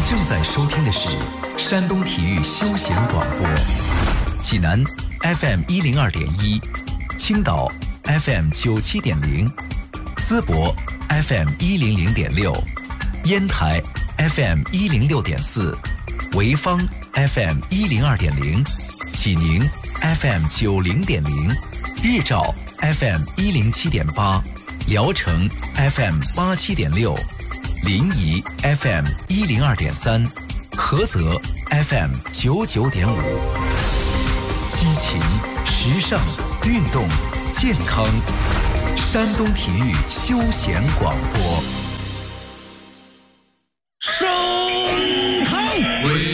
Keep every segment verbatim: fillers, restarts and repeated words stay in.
正在收听的是山东体育休闲广播，济南 F M 一零二点一，青岛 F M 九七点零，淄博 F M 一零零点六，烟台 F M 一零六点四，潍坊 F M 一零二点零，济宁 F M 九零点零，日照 F M 一零七点八，聊城 F M 八七点六，临沂 F M 一零二点三，菏泽 F M 九九点五。激情、时尚、运动、健康，山东体育休闲广播。 升堂威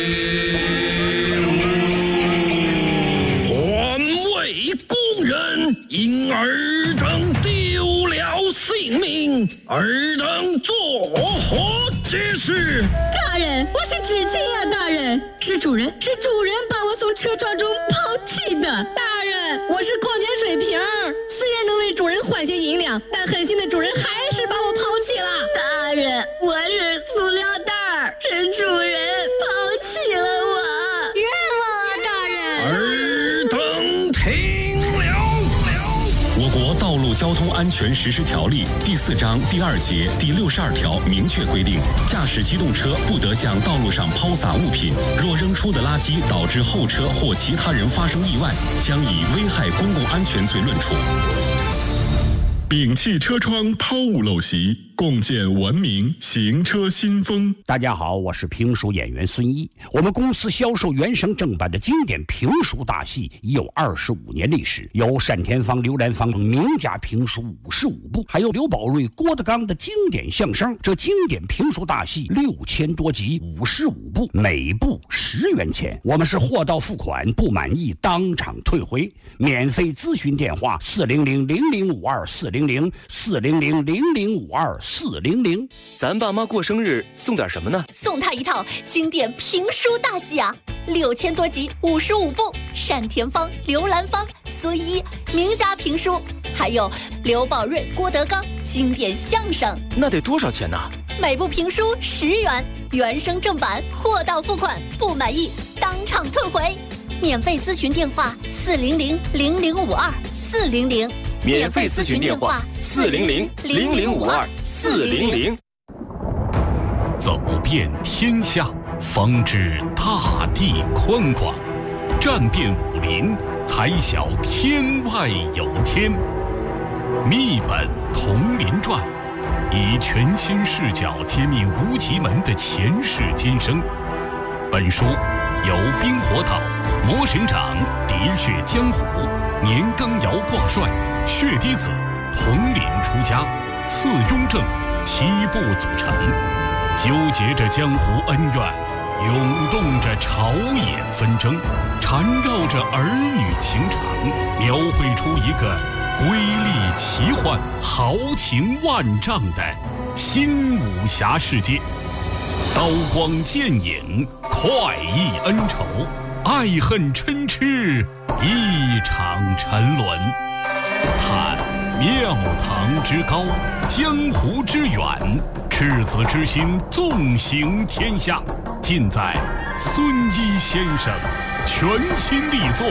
武，环卫工人因尔等丢了性命，尔等作何解释？ 大人，我是知青啊！大人，是主人，是主人把我从车撞中抛弃的。大人，我是矿泉水瓶，虽然能为主人换些银两，但狠心的主人还是把我抛弃了。大人，我是塑料袋，是主人抛弃了我，冤枉啊！大人， 尔等听了。 我国道路交通安全实施条例第四章第二节第六十二条明确规定，驾驶机动车不得向道路上抛洒物品，若扔出的垃圾导致后车或其他人发生意外，将以危害公共安全罪论处。摒弃车窗抛物陋习，共建文明行车新风。 大家好，我是评书演员孙一。我们公司销售原声正版的经典评书大戏已有二十五年历史，有单田芳、刘兰芳名家评书五十五部，还有刘宝瑞、郭德纲的经典相声。这经典评书大戏六千多集，五十五部，每部十元钱。我们是货到付款，不满意当场退回。免费咨询电话：四零零零零五二四零零四零零零零五二四零零。 咱爸妈过生日送点什么呢？ 送他一套经典评书大戏啊，六千多集，五十五部，单田芳、刘兰芳、孙一名家评书，还有刘宝瑞、郭德纲经典相声。 那得多少钱呢？ 每部评书十元，原声正版，货到付款，不满意当场退回。免费咨询电话：四零零零零五二四零零。 免费咨询电话：四零零零零五二四零零。 走遍天下，方知大地宽广；战遍武林，才晓天外有天。密本同林传，以全新视角揭秘无极门的前世今生。本书由冰火岛、魔神掌、喋血江湖、年羹尧挂帅、血滴子、统领出家、次雍正七部组成，纠结着江湖恩怨，涌动着朝野纷争，缠绕着儿女情长，描绘出一个瑰丽奇幻、豪情万丈的新武侠世界。刀光剑影，快意恩仇，爱恨嗔痴，一场沉沦。探庙堂之高，江湖之远，赤子之心纵行天下，尽在孙一先生全新力作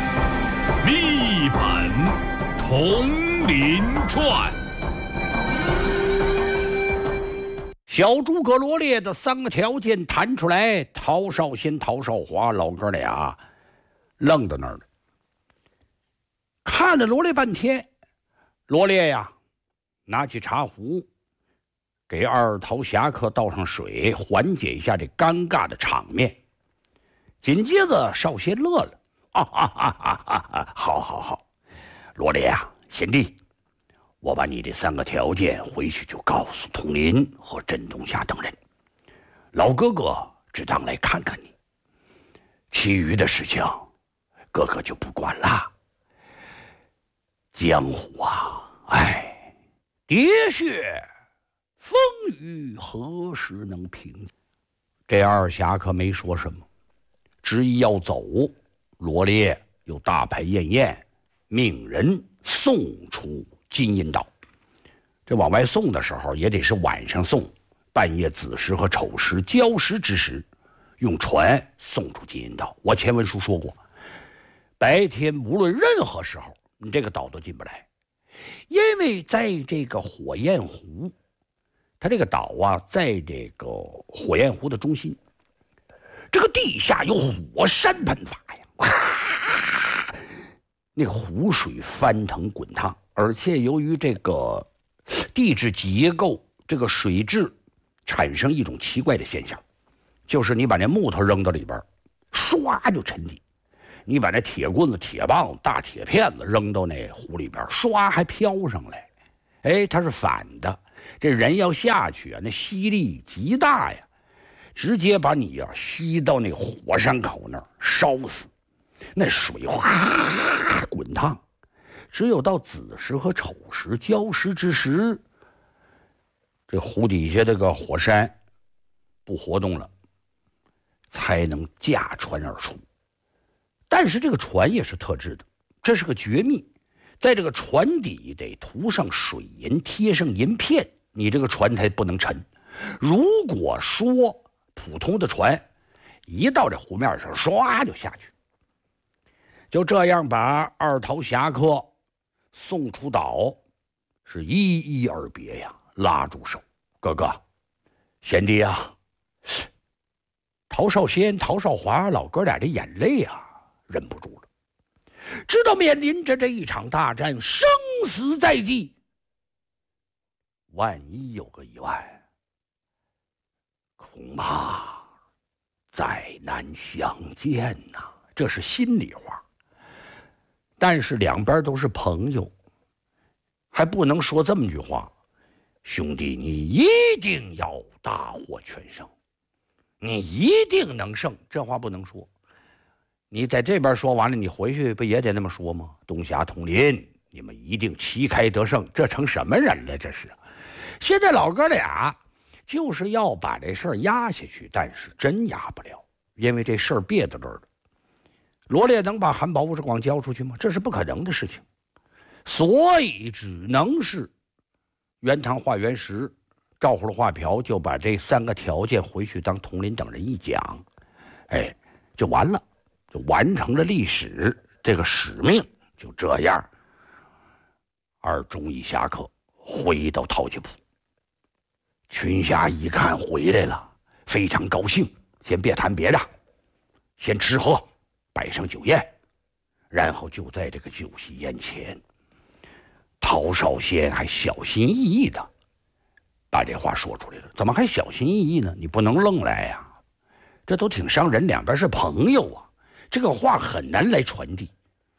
《密本同林传》。 小诸葛罗列的三个条件弹出来，陶绍兴、陶绍华老哥俩愣在那儿了，看了罗列半天。罗列呀，拿起茶壶给二头侠客倒上水，缓解一下这尴尬的场面。紧接着少先乐了，哈哈哈哈哈哈！好好好，罗列呀，贤弟，我把你这三个条件回去就告诉佟林和镇东霞等人，老哥哥只当来看看你，其余的事情哥哥就不管了。江湖啊，哎，喋血风雨何时能平？这二侠可没说什么，执意要走。罗列又大排宴宴，命人送出金银岛。这往外送的时候也得是晚上送， 半夜子时和丑时交时之时，用船送出金银岛。我前文书说过，白天无论任何时候，你这个岛都进不来，因为在这个火焰湖，它这个岛啊，在这个火焰湖的中心，这个地下有火山喷发呀，哇，那个湖水翻腾滚烫，而且由于这个地质结构，这个水质产生一种奇怪的现象，就是你把那木头扔到里边，唰就沉底；你把那铁棍子、铁棒、大铁片子扔到那湖里边，唰还飘上来。哎，它是反的。这人要下去啊，那吸力极大呀，直接把你呀、啊、吸到那个火山口那儿烧死。那水哗滚烫，只有到子时和丑时交时之时，这湖底下这个火山不活动了，才能驾船而出。但是这个船也是特制的，这是个绝密，在这个船底得涂上水银，贴上银片，你这个船才不能沉。如果说普通的船一到这湖面上唰就下去，就这样把二桃侠客送出岛，是一一而别呀，拉住手，哥哥贤弟啊，陶少先、陶少华老哥俩的眼泪啊忍不住了，知道面临着这一场大战，生死在即，万一有个意外，恐怕再难相见呐、啊。这是心里话。但是两边都是朋友，还不能说这么句话：兄弟，你一定要大获全胜，你一定能胜。这话不能说。你在这边说完了，你回去不也得那么说吗？东峡统林，你们一定旗开得胜。这成什么人了？这是。现在老哥俩就是要把这事儿压下去，但是真压不了，因为这事儿别在这儿了。罗烈能把韩宝吴志广交出去吗？这是不可能的事情，所以只能是袁唐、华元石照呼了华嫖，就把这三个条件回去当统领等人一讲，哎，就完了，就完成了历史这个使命。就这样，二忠义侠客回到陶家堡，群侠一看回来了，非常高兴。先别谈别的，先吃喝，摆上酒宴，然后就在这个酒席宴前，陶少先还小心翼翼的把这话说出来了。怎么还小心翼翼呢？你不能愣来呀、啊，这都挺伤人，两边是朋友啊，这个话很难来传递。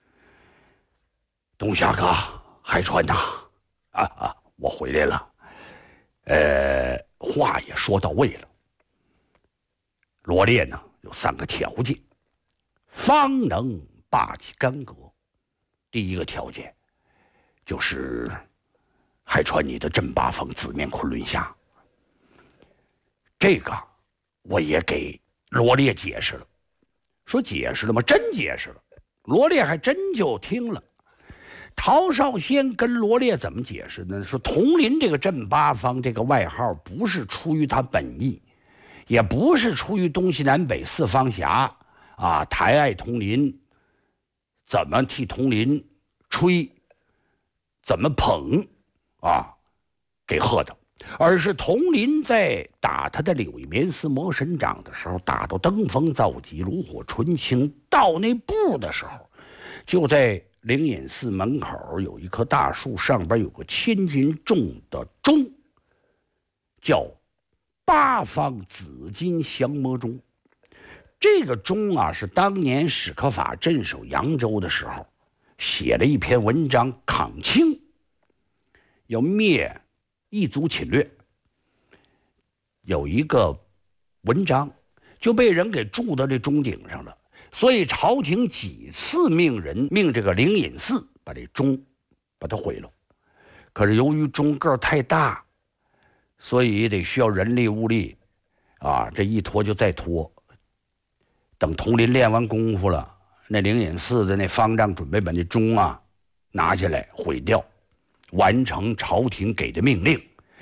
东侠哥，海川呐，啊啊，我回来了。呃，话也说到位了。罗烈呢有三个条件，方能霸起干戈。第一个条件就是海川你的镇八方紫面昆仑峡，这个我也给罗烈解释了。说解释了吗？真解释了。罗烈还真就听了。陶少先跟罗烈怎么解释呢？说统领这个镇八方这个外号不是出于他本意，也不是出于东西南北四方峡啊，抬爱统领怎么替统领吹，怎么捧啊，给喝的，而是统领在打他的柳一绵寺魔神掌的时候，打到登峰造极、炉火纯青到那步的时候，就在灵隐寺门口有一棵大树，上边有个千斤重的钟，叫八方紫金降魔钟。这个钟啊，是当年史可法镇守扬州的时候写了一篇文章抗清，要灭异族侵略，有一个文章就被人给铸到这钟顶上了。所以朝廷几次命人命这个灵隐寺把这钟把它毁了，可是由于钟个太大，所以得需要人力物力啊，这一拖就再拖。等统领练完功夫了，那灵隐寺的那方丈准备把那钟啊拿下来毁掉，完成朝廷给的命令，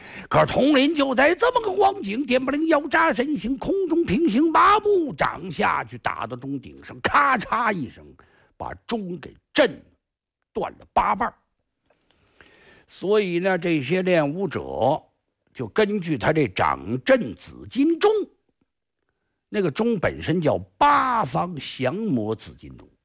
可统领就在这么个光景，电不灵腰扎身形，空中平行八步，掌下去打到钟顶上，咔嚓一声，把钟给震断了八瓣。所以呢，这些练武者就根据他这掌震紫金钟，那个钟本身叫八方降魔紫金钟，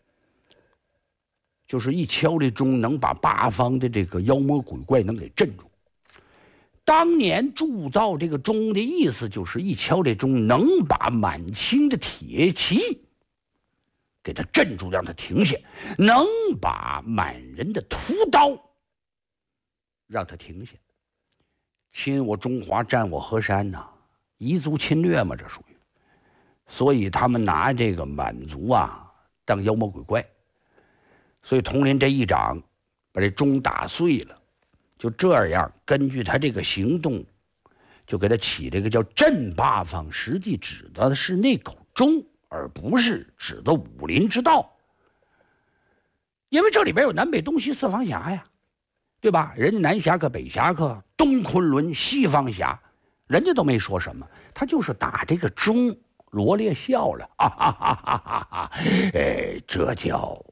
就是一敲这钟能把八方的这个妖魔鬼怪能给镇住。当年铸造这个钟的意思就是一敲这钟能把满清的铁骑给他镇住，让他停下，能把满人的屠刀让他停下。侵我中华，占我河山呐、啊，夷族侵略嘛，这属于。所以他们拿这个满族啊当妖魔鬼怪，所以统领这一掌把这钟打碎了。就这样，根据他这个行动，就给他起这个叫镇八方，实际指的是那口钟，而不是指的武林之道。因为这里边有南北东西四方峡呀，对吧？人家南峡克、北峡克、东昆仑、西方峡，人家都没说什么，他就是打这个钟。罗列笑了，哈哈哈哈哈哈！哎，这叫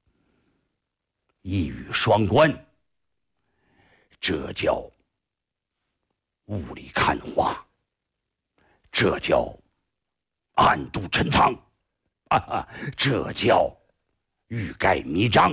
一语双关。这叫雾里看花，这叫暗度陈仓，啊啊，这叫欲盖弥彰。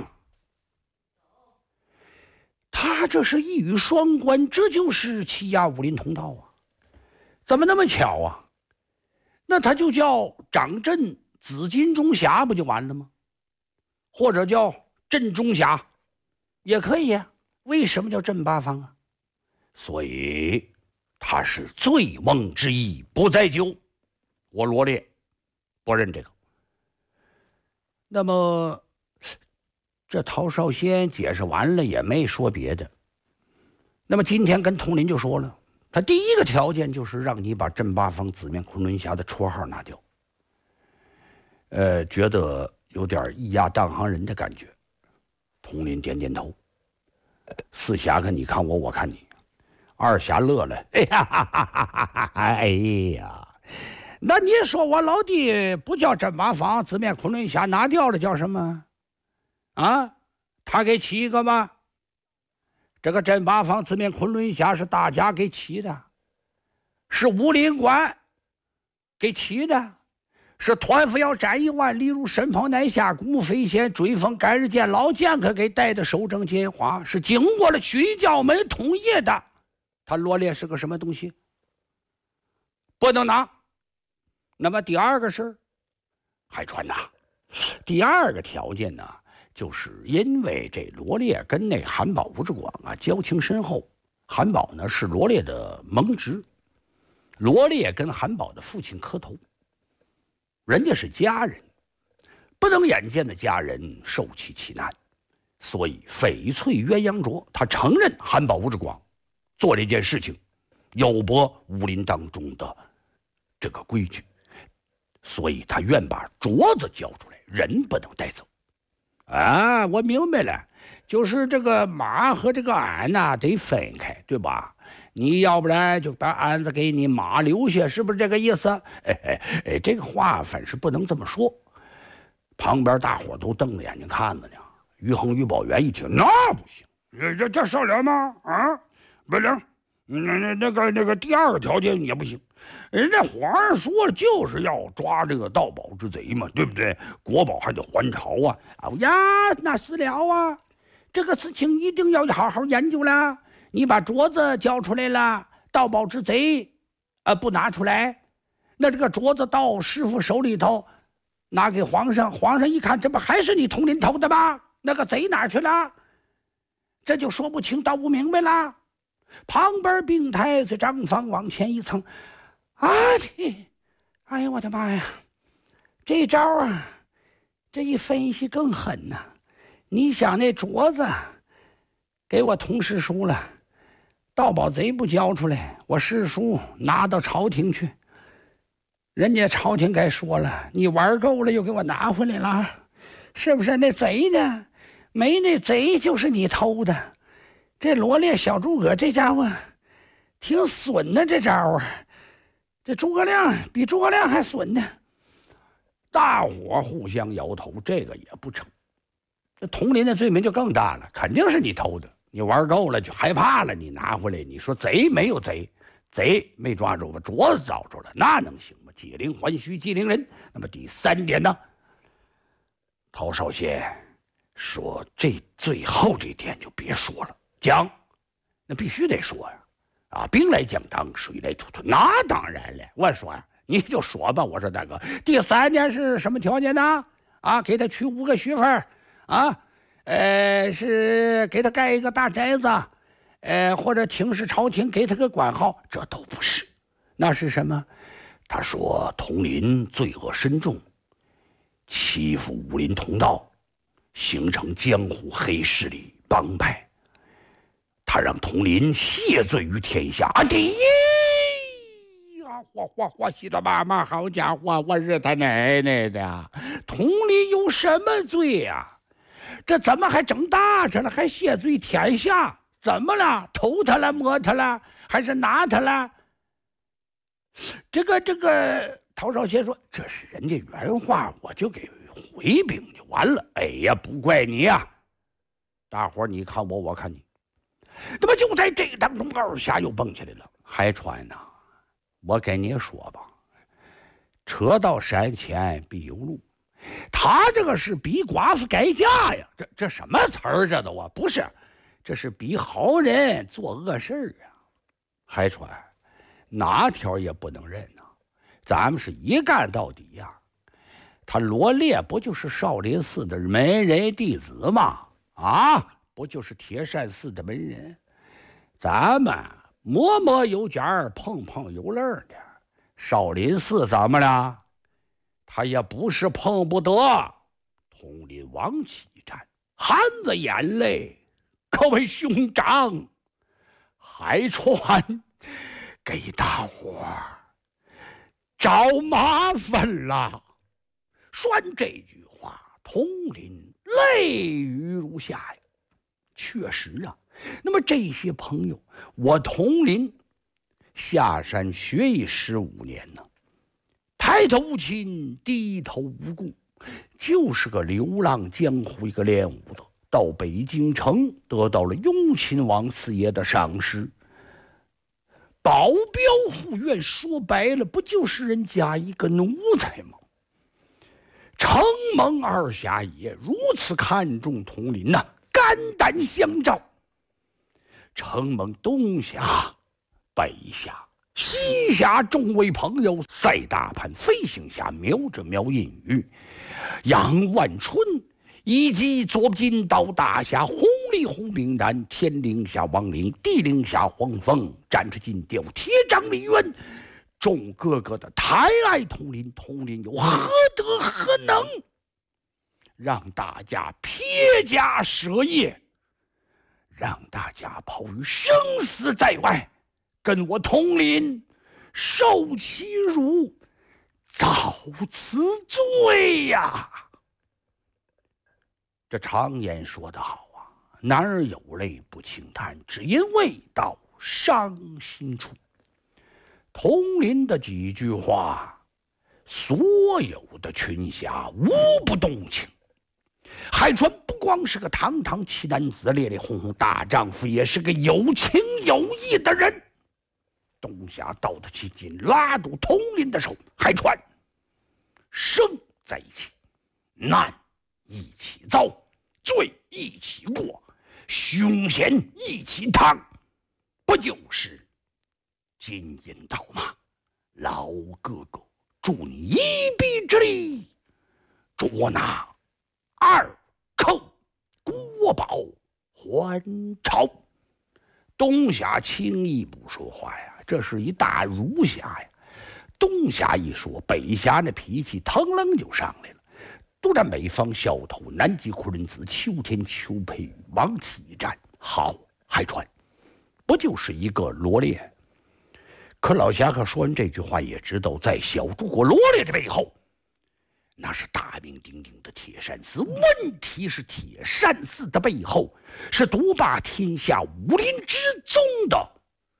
他这是一语双关，这就是欺压武林同道啊！怎么那么巧啊？那他就叫掌震紫金钟匣不就完了吗？或者叫震钟匣也可以呀、啊。为什么叫镇八方啊？所以他是醉翁之意不在酒，我罗列不认这个。那么这陶绍先解释完了也没说别的。那么今天跟统领就说了，他第一个条件就是让你把镇八方紫面昆仑侠的绰号拿掉。呃，觉得有点以压当行人的感觉。统领点点头。四侠客你看我，我看你。二侠乐了，哎呀哈哈哈哈哈！哎呀，那你说我老弟不叫镇八方紫面昆仑侠，拿掉了叫什么？啊，他给起一个吗？这个镇八方紫面昆仑侠是大家给起的，是武林馆给起的。是团夫要斩一万里如神袍南下，古木飞仙追风赶日见老剑客给带的手正结花，是经过了许教门同意的。他罗列是个什么东西？不能拿。那么第二个是还传呐。第二个条件呢，就是因为这罗列跟那韩宝吴志广啊交情深厚，韩宝呢是罗列的盟侄，罗列跟韩宝的父亲磕头。人家是家人，不能眼见的家人受其其难，所以翡翠鸳鸯镯他承认韩宝吴志广做这件事情有悖武林当中的这个规矩，所以他愿把镯子交出来，人不能带走。啊，我明白了，就是这个马和这个鞍呐、啊、得分开，对吧？你要不然就把鞍子给你，马留下，是不是这个意思？哎哎哎，这个话反是不能这么说。旁边大伙都瞪着眼睛看着呢。于恒、于宝元一听，那不行，这这少了吗？啊，不行，那那那个那个第二个条件也不行。人家皇上说了，就是要抓这个盗宝之贼嘛，对不对？国宝还得还朝啊！哎呀，那是了啊，这个事情一定要好好研究了。你把镯子交出来了，盗宝之贼，呃，不拿出来，那这个镯子到师傅手里头，拿给皇上，皇上一看，这不还是你统领偷的吗？那个贼哪去了？这就说不清道不明白了。旁边并太子张方往前一蹭，啊天，哎呀我的妈呀，这招啊，这一分析更狠呐、啊！你想那镯子给我同师叔了，盗宝贼不交出来，我师叔拿到朝廷去，人家朝廷该说了，你玩够了又给我拿回来了，是不是？那贼呢？没那贼就是你偷的。这罗列小诸葛这家伙挺损的这招啊，这诸葛亮比诸葛亮还损呢。大伙互相摇头，这个也不成。这佟林的罪名就更大了，肯定是你偷的，你玩够了就害怕了，你拿回来，你说贼没有贼，贼没抓住吧，镯子找着了，那能行吗？解铃还须系铃人。那么第三点呢，陶少先说这最后这点就别说了，讲那必须得说呀。啊，兵来将挡，水来土屯，那当然了。我说呀，你就说吧。我说大哥，第三点是什么条件呢？啊，给他娶五个媳妇儿，啊，呃，是给他盖一个大宅子，呃，或者请示朝廷给他个官号，这都不是。那是什么？他说佟林罪恶深重，欺负武林同道，形成江湖黑势力帮派。他让佟林谢罪于天下。啊，第一啊，哗哗哗，稀里妈妈，好家伙，我日他奶奶的！佟林有什么罪呀、啊？这怎么还整大着了？还谢罪天下？怎么了？偷他了？摸他了？还是拿他了？这个这个，陶少先说这是人家原话，我就给回禀就完了。哎呀，不怪你呀、啊，大伙儿你看我，我看你。那么就在这个当中，二侠又蹦起来了。海川呐、啊，我跟你说吧，车到山前必有路。他这个是比寡妇改嫁呀，这这什么词儿？这都啊，不是，这是比好人做恶事啊。海川，哪条也不能认呐、啊，咱们是一干到底呀。他罗烈不就是少林寺的门人弟子吗？啊！不就是铁扇寺的门人？咱们摸摸有尖儿，碰碰有棱的。少林寺怎么了？他也不是碰不得。佟林王起一战，含着眼泪：“各位兄长，海川给大伙找麻烦了。”说完这句话，佟林泪雨如下呀。确实啊，那么这些朋友，我佟林下山学艺十五年呢，抬头无亲，低头无故，就是个流浪江湖一个练武的，到北京城得到了雍亲王四爷的赏识，保镖护院，说白了不就是人家一个奴才吗？承蒙二侠爷如此看重佟林呐、啊，肝胆相照，承蒙东峡、北峡、西峡众位朋友，赛大盘、飞行侠、苗着苗印宇、杨万春，以及左金刀大侠红里红炳南、天灵侠王陵、地灵侠黄蜂、战车金雕、铁掌李渊，众哥哥的太爱佟林，佟林有何德何能，让大家撇家舍业，让大家抛于生死在外，跟我佟林受其辱，遭此罪呀！这常言说得好啊，男儿有泪不轻弹，只因未到伤心处。佟林的几句话，所有的群侠无不动情。海川不光是个堂堂奇男子、烈烈轰轰大丈夫，也是个有情有义的人。东侠道得起劲，拉住佟林的手：“海川，生在一起，难一起遭，罪一起过，凶险一起趟，不就是金银刀吗？老哥哥，助你一臂之力，捉拿二寇国宝还朝。”东侠轻易不说话呀，这是一大儒侠呀。东侠一说，北侠那脾气腾楞就上来了。独占北方小头，南极苦人子，秋天秋佩羽，王起战。好，海川不就是一个罗烈？可老侠客说完这句话，也知道在小诸葛罗烈的背后，那是大名鼎鼎的铁扇寺。问题是铁扇寺的背后是独霸天下武林之宗的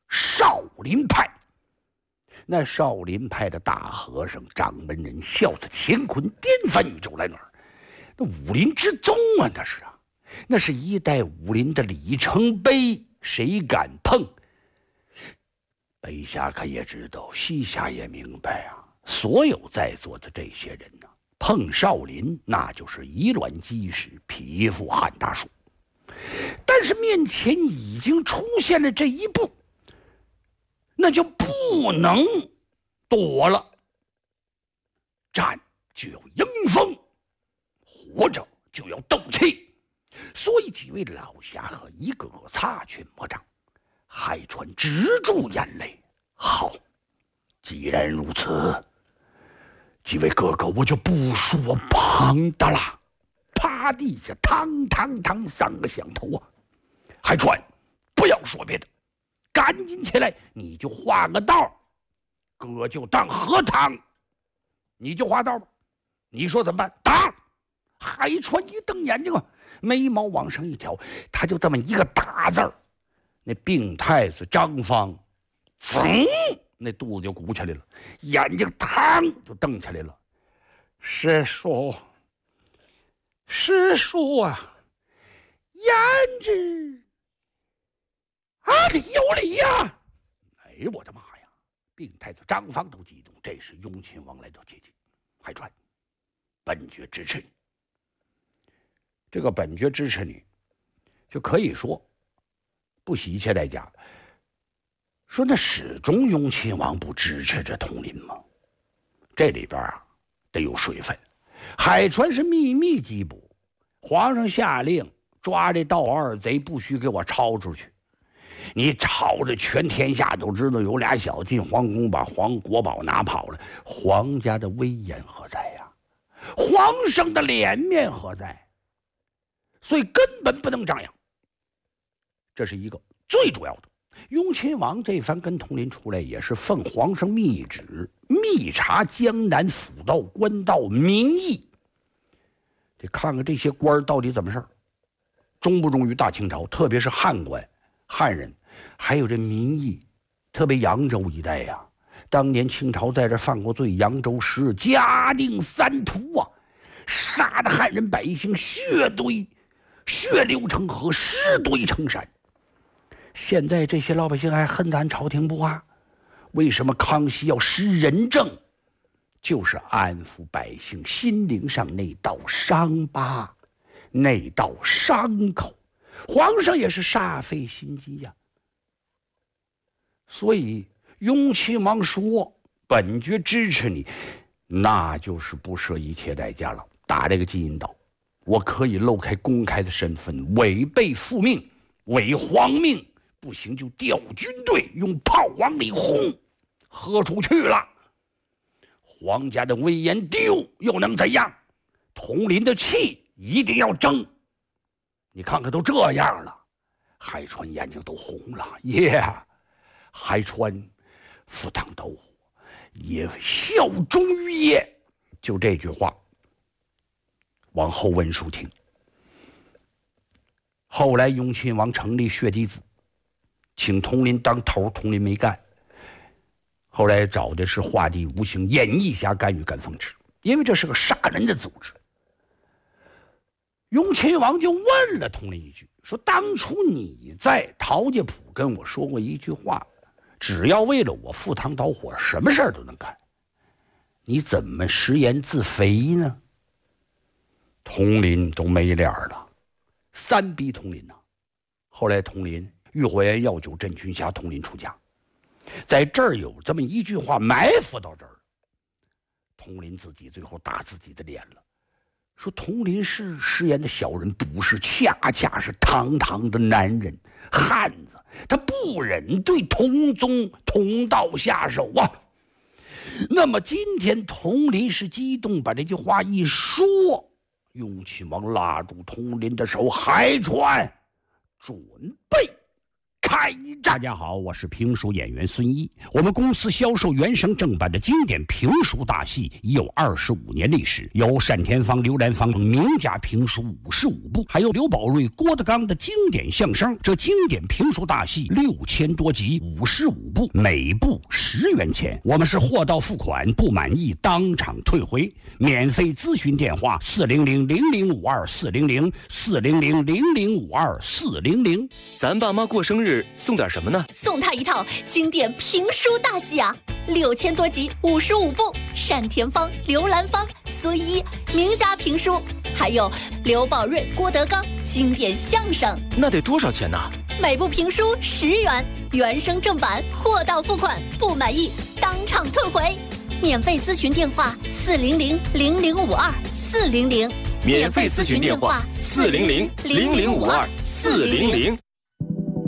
少林派。那少林派的大和尚掌门人笑子乾坤颠翻宇宙来哪儿？那武林之宗啊，那是啊，那是一代武林的里程碑，谁敢碰？北侠可也知道，西侠也明白啊。所有在座的这些人呢、啊，碰少林那就是以卵击石，匹夫撼大树。但是面前已经出现了这一步，那就不能躲了。战就要迎风，活着就要斗气。所以几位老侠客一个个擦拳抹掌，海川止住眼泪。好，既然如此，几位哥哥我就不说旁的了。趴地下嘡嘡嘡三个响头啊！海川，不要说别的，赶紧起来，你就画个道，哥就当喝汤，你就画道吧。你说怎么办？打！海川一瞪眼睛啊，眉毛往上一挑，他就这么一个打字儿，那病太子张方，噌，那肚子就鼓起来了，眼睛嘡就瞪起来了。师叔，师叔啊，言之啊，你有理呀！哎呦我的妈呀！病太子张方都激动，这时雍亲王来到接近，海川，本爵支持你。这个本爵支持你，就可以说不惜一切代价。说那始终雍亲王不支持这统领吗？这里边啊得有水分。海川是秘密缉捕，皇上下令抓这盗二贼，不许给我抄出去。你抄着全天下都知道有俩小进皇宫把皇国宝拿跑了，皇家的威严何在呀？皇上的脸面何在？所以根本不能张扬。这是一个最主要的。雍亲王这番跟统领出来，也是奉皇上密旨，密查江南府道、官道、民意，得看看这些官到底怎么事儿，忠不忠于大清朝，特别是汉官、汉人，还有这民意，特别扬州一带呀。当年清朝在这犯过罪，扬州十日嘉定三屠啊，杀的汉人百姓血堆。血流成河，尸堆成山。现在这些老百姓还恨咱朝廷不啊？为什么康熙要施仁政？就是安抚百姓心灵上那道伤疤，那道伤口。皇上也是煞费心机呀、啊。所以雍亲王说本爵支持你，那就是不舍一切代价了。打这个金银岛，我可以露开公开的身份，违背父命，违皇命，不行就调军队，用炮往里轰，喝出去了。皇家的威严丢又能怎样？统领的气一定要争。你看看都这样了，海川眼睛都红了。耶、yeah, 海川赴汤蹈火，也效忠于业。就这句话往后文书听。后来雍亲王成立血滴子，请统领当头，统领没干。后来找的是画地无形演义侠甘于干奉旨，因为这是个杀人的组织。雍亲王就问了统领一句，说当初你在陶家堡跟我说过一句话，只要为了我赴汤蹈火，什么事儿都能干，你怎么食言自肥呢？统领都没脸了，三逼统领呢、啊。后来统领御火焰药酒镇军侠统领出家，在这儿有这么一句话埋伏到这儿，统领自己最后打自己的脸了，说统领是食言的小人，不是，恰恰是堂堂的男人汉子，他不忍对同宗同道下手啊。那么今天统领是激动，把这句话一说，雍亲王拉住统领的手，海川，准备开战！大家好，我是评书演员孙一。我们公司销售原声正版的经典评书大戏已有二十五年历史，有单田芳、刘兰芳名家评书五十五部，还有刘宝瑞、郭德纲的经典相声。这经典评书大戏六千多集，五十五部，每部十元钱。我们是货到付款，不满意当场退回。免费咨询电话：四零零零零五二四零零四零零零零五二四零零。 咱爸妈过生日送点什么呢？ 送他一套经典评书大戏啊，六千多集，五十五部，单田芳、刘兰芳、孙一名家评书，还有刘宝瑞、郭德纲经典相声。 那得多少钱呢？ 每部评书十元，原声正版，货到付款，不满意当场退回。免费咨询电话：四零零零零五二四零零。 免费咨询电话：四零零零零五二四零零。